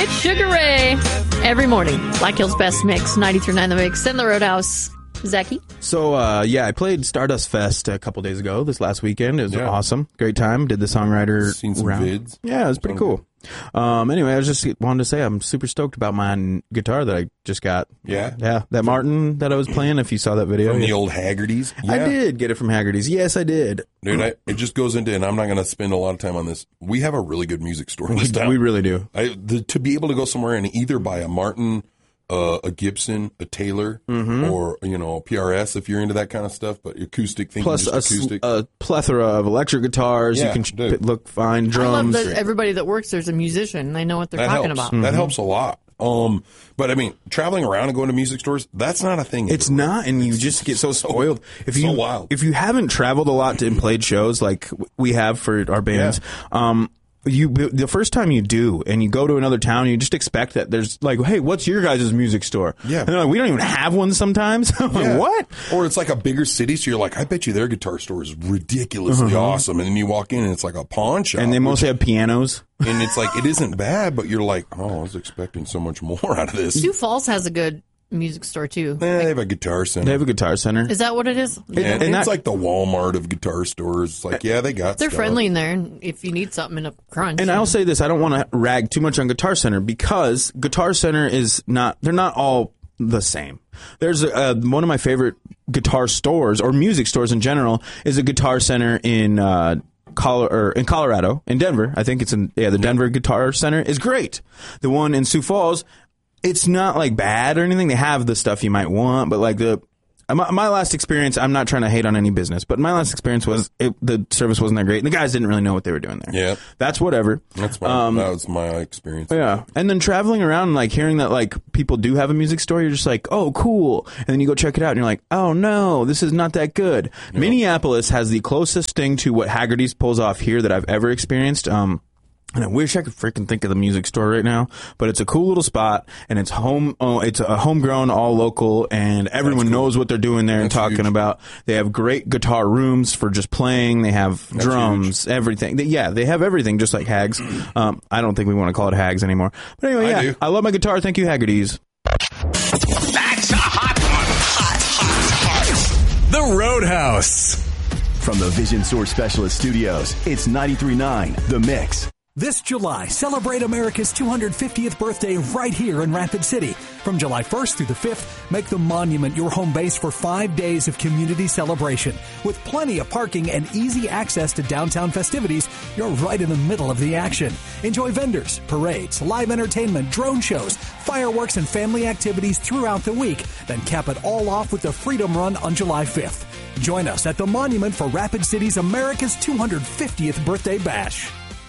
Sugar Ray. Every morning, Black Hills Best Mix, 93.9 The Mix, in the Roadhouse. Zachy? So, I played Stardust Fest a couple days ago, this last weekend. It was awesome. Great time. Did the songwriter Seen some round. vids. Yeah, it was pretty cool. Anyway, I was just wanted to say I'm super stoked about my guitar that I just got. Yeah? Yeah, that Martin that I was playing, if you saw that video. From the old Haggerty's? Yeah. I did get it from Haggerty's. Yes, I did. Dude, it just goes into, and I'm not going to spend a lot of time on this. We have a really good music store in this town. We really do. To be able to go somewhere and either buy a Martin, a Gibson, a Taylor, or, a PRS if you're into that kind of stuff, but acoustic, thinking Plus just acoustic. a plethora of electric guitars. Yeah, you can dude. look fine. I Drums. love that everybody that works there's a musician. They know what they're That talking helps. about. That helps a lot. But I mean, traveling around and going to music stores, that's not a thing. It's not, and you just get so spoiled. So wild. If you haven't traveled a lot and played shows like we have for our bands, the first time you do, and you go to another town, you just expect that there's like, hey, what's your guys' music store? Yeah. And they're like, we don't even have one sometimes. I'm like, what? Or it's like a bigger city, so you're like, I bet you their guitar store is ridiculously awesome. And then you walk in and it's like a pawn shop. And they mostly have pianos. And it's like, it isn't bad, but you're like, oh, I was expecting so much more out of this. Sioux Falls has a good music store, too. They have a guitar center. They have a guitar center. Is that what it is? And it's like the Walmart of guitar stores. It's like, yeah, they got They're stuff. friendly in there if you need something in a crunch. And I'll say this, I don't want to rag too much on Guitar Center because Guitar Center they're not all the same. There's one of my favorite guitar stores or music stores in general is a Guitar Center in Colorado, in Denver. I think it's the Denver Guitar Center is great. The one in Sioux Falls, it's not like bad or anything. They have the stuff you might want, but like my last experience, I'm not trying to hate on any business, but my last experience was the service wasn't that great, and the guys didn't really know what they were doing there. Yeah, that's whatever. That was my experience. Yeah, and then traveling around and like hearing that like people do have a music store, you're just like, oh, cool, and then you go check it out, and you're like, oh no, this is not that good. Yeah. Minneapolis has the closest thing to what Haggerty's pulls off here that I've ever experienced. And I wish I could freaking think of the music store right now, but it's a cool little spot, and it's it's a homegrown, all local, and everyone knows what they're doing there and talking about. They have great guitar rooms for just playing. They have drums, everything. They have everything, just like Hags. I don't think we want to call it Hags anymore. But anyway, I love my guitar. Thank you, Haggerty's. That's a hot one. The Roadhouse. From the Vision Source Specialist Studios, it's 93.9 The Mix. This July, celebrate America's 250th birthday right here in Rapid City. From July 1st through the 5th, make the Monument your home base for 5 days of community celebration. With plenty of parking and easy access to downtown festivities, you're right in the middle of the action. Enjoy vendors, parades, live entertainment, drone shows, fireworks, and family activities throughout the week. Then cap it all off with the Freedom Run on July 5th. Join us at the Monument for Rapid City's America's 250th Birthday Bash.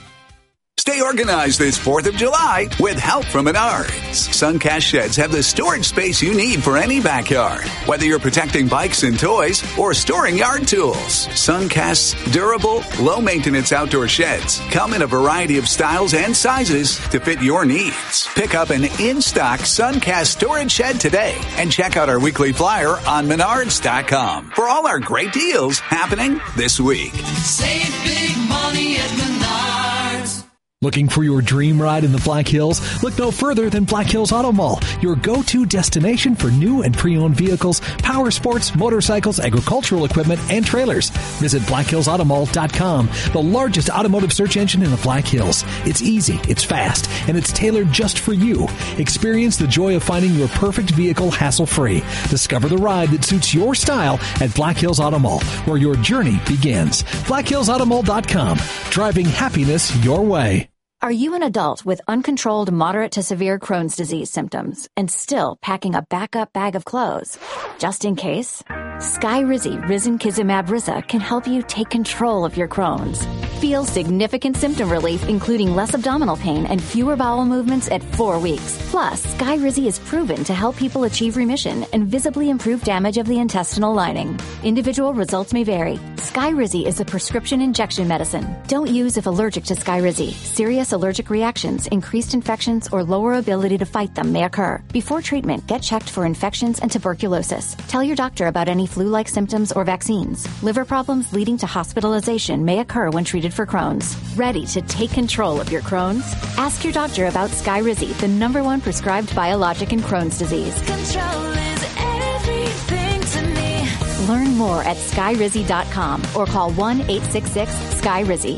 Stay organized this 4th of July with help from Menards. Suncast Sheds have the storage space you need for any backyard. Whether you're protecting bikes and toys or storing yard tools, Suncast's durable, low-maintenance outdoor sheds come in a variety of styles and sizes to fit your needs. Pick up an in-stock Suncast storage shed today and check out our weekly flyer on Menards.com for all our great deals happening this week. Save big money at Menards. Looking for your dream ride in the Black Hills? Look no further than Black Hills Auto Mall, your go-to destination for new and pre-owned vehicles, power sports, motorcycles, agricultural equipment, and trailers. Visit BlackHillsAutomall.com, the largest automotive search engine in the Black Hills. It's easy, it's fast, and it's tailored just for you. Experience the joy of finding your perfect vehicle hassle-free. Discover the ride that suits your style at Black Hills Auto Mall, where your journey begins. BlackHillsAutomall.com, driving happiness your way. Are you an adult with uncontrolled moderate to severe Crohn's disease symptoms and still packing a backup bag of clothes? Just in case? Skyrizi Risankizumab Riza can help you take control of your Crohn's. Feel significant symptom relief, including less abdominal pain and fewer bowel movements at 4 weeks. Plus, Skyrizi is proven to help people achieve remission and visibly improve damage of the intestinal lining. Individual results may vary. Skyrizi is a prescription injection medicine. Don't use if allergic to Skyrizi. Serious allergic reactions, increased infections, or lower ability to fight them may occur. Before treatment, get checked for infections and tuberculosis. Tell your doctor about any flu-like symptoms or vaccines. Liver problems leading to hospitalization may occur when treated for Crohn's. Ready to take control of your Crohn's? Ask your doctor about Skyrizi, the #1 prescribed biologic in Crohn's disease. Control is everything to me. Learn more at skyrizi.com or call 1-866-SKY-RIZZI.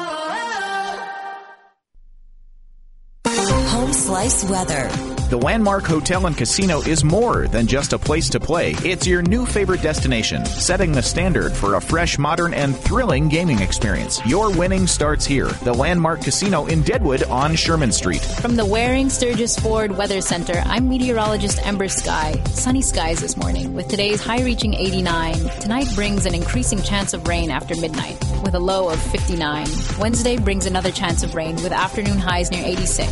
Home Slice Weather. The Landmark Hotel and Casino is more than just a place to play. It's your new favorite destination, setting the standard for a fresh, modern, and thrilling gaming experience. Your winning starts here. The Landmark Casino in Deadwood on Sherman Street. From the Waring Sturgis Ford Weather Center, I'm meteorologist Ember Sky. Sunny skies this morning, with today's high reaching 89. Tonight brings an increasing chance of rain after midnight, with a low of 59. Wednesday brings another chance of rain, with afternoon highs near 86.